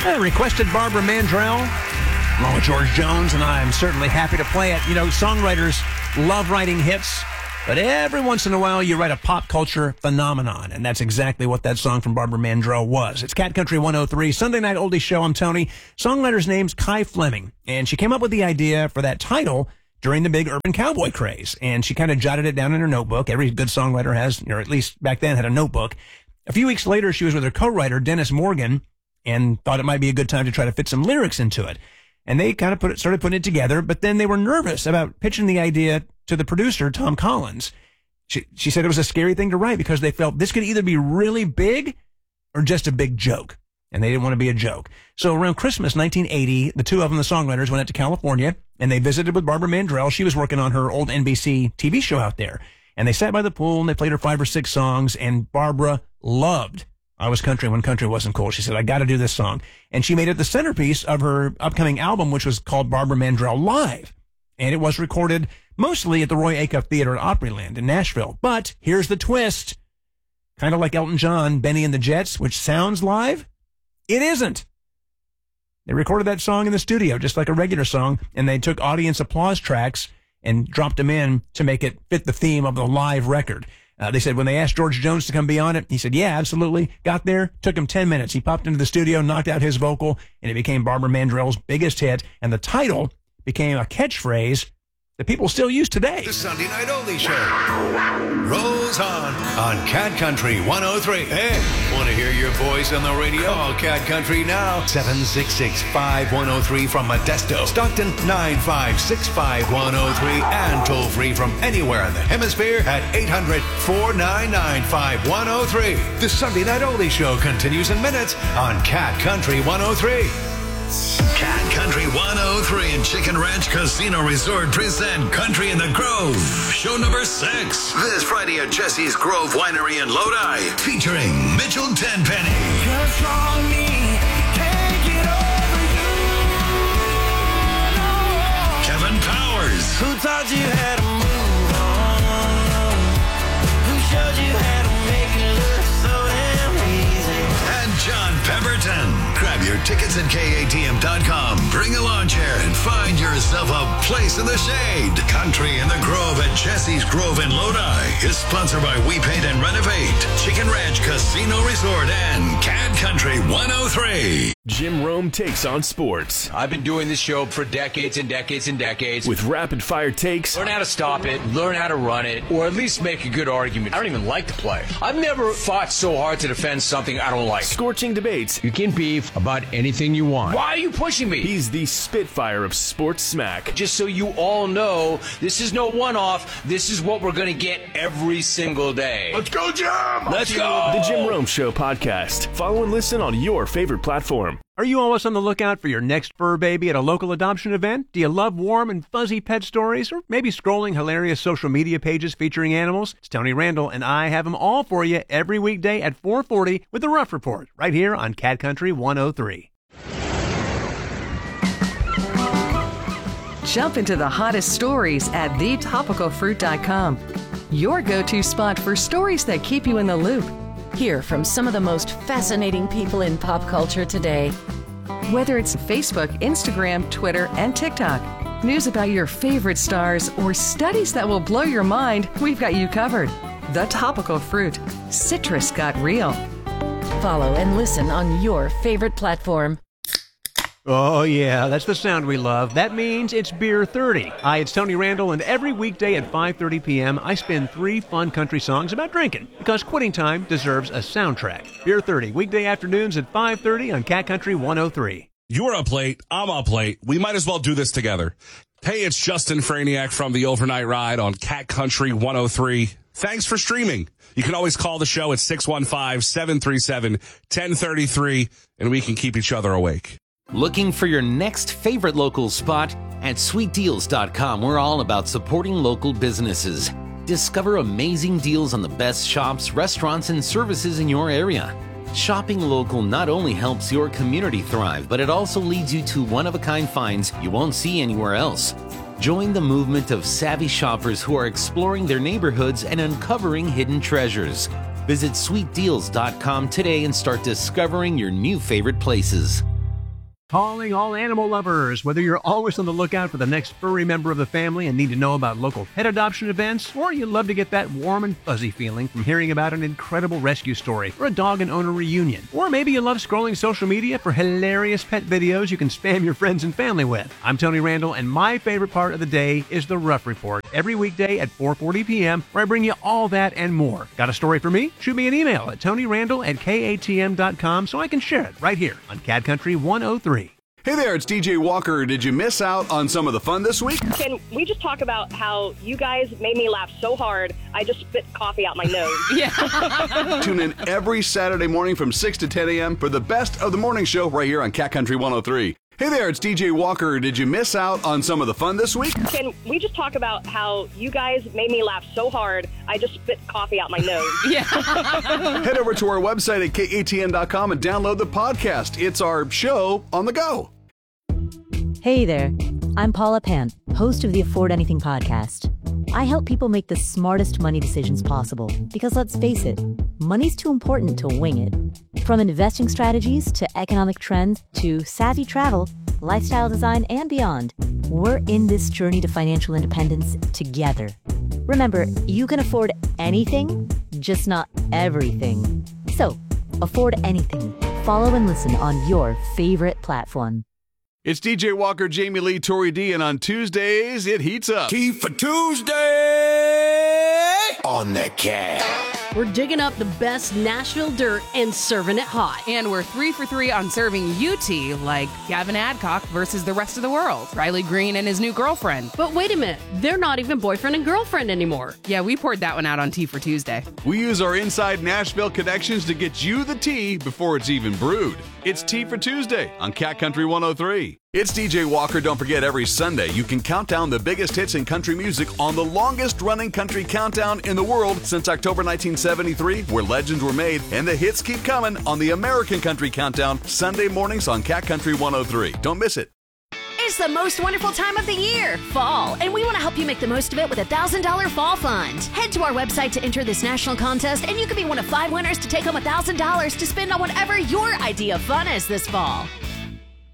Requested Barbara Mandrell, along with George Jones, and I'm certainly happy to play it. You know, songwriters love writing hits, but every once in a while you write a pop culture phenomenon, and that's exactly what that song from Barbara Mandrell was. It's Cat Country 103, Sunday Night Oldie Show. I'm Tony. Songwriter's name's Kai Fleming, and she came up with the idea for that title during the big urban cowboy craze, and she kind of jotted it down in her notebook. Every good songwriter has, or at least back then had a notebook. A few weeks later, she was with her co-writer, Dennis Morgan, and thought it might be a good time to try to fit some lyrics into it. And they kind of started putting it together, but then they were nervous about pitching the idea to the producer, Tom Collins. She said it was a scary thing to write because they felt this could either be really big or just a big joke. And they didn't want to be a joke. So around Christmas 1980, the two of them, the songwriters, went out to California, and they visited with Barbara Mandrell. She was working on her old NBC TV show out there. And they sat by the pool, and they played her 5 or 6 songs, and Barbara loved I Was Country When Country Wasn't Cool. She said, I got to do this song. And she made it the centerpiece of her upcoming album, which was called Barbara Mandrell Live. And it was recorded mostly at the Roy Acuff Theater at Opryland in Nashville. But here's the twist. Kind of like Elton John, Benny and the Jets, which sounds live. It isn't. They recorded that song in the studio, just like a regular song, and they took audience applause tracks and dropped them in to make it fit the theme of the live record. They said when they asked George Jones to come be on it, he said, yeah, absolutely. Got there, took him 10 minutes. He popped into the studio, knocked out his vocal, and it became Barbara Mandrell's biggest hit. And the title became a catchphrase that people still use today. The Sunday Night Oldie Show rolls on Cat Country 103. Hey, want to hear your voice on the radio? Call Cat Country now. 766-5103 from Modesto. Stockton 956-5103. And toll free from anywhere in the hemisphere at 800-499-5103. The Sunday Night Oldie Show continues in minutes on Cat Country 103. Cat Country 103 and Chicken Ranch Casino Resort present Country in the Grove, show number 6. This Friday at Jesse's Grove Winery in Lodi, featuring Mitchell Tenpenny. What's wrong with me? Can't get over you. No. Kevin Powers. Who taught you how to move on? Who showed you how to make it look so damn easy? And John Pemberton. Grab your tickets at KATM.com. Bring a lawn chair and find yourself a place in the shade. Country in the Grove at Jesse's Grove in Lodi is sponsored by We Paint and Renovate, Chicken Ranch Casino Resort, and Cat Country 103. Jim Rome takes on sports. I've been doing this show for decades and decades and decades. With rapid-fire takes. Learn how to stop it, learn how to run it, or at least make a good argument. I don't even like to play. I've never fought so hard to defend something I don't like. Scorching debates. You can beef about anything you want. Why are you pushing me? He's the Spitfire of sports smack. Just so you all know, this is no one-off. This is what we're going to get every single day. Let's go, Jim! Let's go! The Jim Rome Show podcast. Follow and listen on your favorite platform. Are you always on the lookout for your next fur baby at a local adoption event? Do you love warm and fuzzy pet stories? Or maybe scrolling hilarious social media pages featuring animals? It's Tony Randall, and I have them all for you every weekday at 4:40 with The Rough Report, right here on Cat Country 103. Jump into the hottest stories at thetopicalfruit.com. Your go-to spot for stories that keep you in the loop. Hear from some of the most fascinating people in pop culture today. Whether it's Facebook, Instagram, Twitter, and TikTok, news about your favorite stars, or studies that will blow your mind, we've got you covered. The Topical Fruit. Citrus got real. Follow and listen on your favorite platform. Oh, yeah, that's the sound we love. That means it's Beer 30. Hi, it's Tony Randall, and every weekday at 5:30 p.m., I spin 3 fun country songs about drinking, because quitting time deserves a soundtrack. Beer 30, weekday afternoons at 5:30 on Cat Country 103. You're up late, I'm up late. We might as well do this together. Hey, it's Justin Franiak from the Overnight Ride on Cat Country 103. Thanks for streaming. You can always call the show at 615-737-1033, and we can keep each other awake. Looking for your next favorite local spot? At sweetdeals.com, we're all about supporting local businesses. Discover amazing deals on the best shops, restaurants, and services in your area. Shopping local not only helps your community thrive, but it also leads you to one-of-a-kind finds you won't see anywhere else. Join the movement of savvy shoppers who are exploring their neighborhoods and uncovering hidden treasures. Visit sweetdeals.com today and start discovering your new favorite places. Calling all animal lovers. Whether you're always on the lookout for the next furry member of the family and need to know about local pet adoption events, or you love to get that warm and fuzzy feeling from hearing about an incredible rescue story or a dog and owner reunion, or maybe you love scrolling social media for hilarious pet videos you can spam your friends and family with. I'm Tony Randall, and my favorite part of the day is the Rough Report, every weekday at 4:40 p.m., where I bring you all that and more. Got a story for me? Shoot me an email at tonyrandall@katm.com so I can share it right here on Cat Country 103. Hey there, it's DJ Walker. Did you miss out on some of the fun this week? Can we just talk about how you guys made me laugh so hard, I just spit coffee out my nose? Yeah. Tune in every Saturday morning from 6 to 10 a.m. for the best of the morning show right here on Cat Country 103. Hey there, it's DJ Walker. Did you miss out on some of the fun this week? Can we just talk about how you guys made me laugh so hard, I just spit coffee out my nose? Yeah. Head over to our website at katn.com and download the podcast. It's our show on the go. Hey there, I'm Paula Pant, host of the Afford Anything podcast. I help people make the smartest money decisions possible because, let's face it, money's too important to wing it. From investing strategies to economic trends to savvy travel, lifestyle design, and beyond, we're in this journey to financial independence together. Remember, you can afford anything, just not everything. So, afford anything. Follow and listen on your favorite platform. It's DJ Walker, Jamie Lee, Tori D, and on Tuesdays, it heats up. Tea for Tuesday on the Cat. We're digging up the best Nashville dirt and serving it hot. And we're 3 for 3 on serving you tea, like Gavin Adcock versus the rest of the world, Riley Green and his new girlfriend. But wait a minute, they're not even boyfriend and girlfriend anymore. Yeah, we poured that one out on Tea for Tuesday. We use our inside Nashville connections to get you the tea before it's even brewed. It's Tea for Tuesday on Cat Country 103. It's DJ Walker. Don't forget, every Sunday you can count down the biggest hits in country music on the longest running country countdown in the world since October 1973, where legends were made, and the hits keep coming on the American Country Countdown, Sunday mornings on Cat Country 103. Don't miss it. It's the most wonderful time of the year, fall, and we want to help you make the most of it with a $1,000 fall fund. Head to our website to enter this national contest, and you could be one of 5 winners to take home $1,000 to spend on whatever your idea of fun is this fall.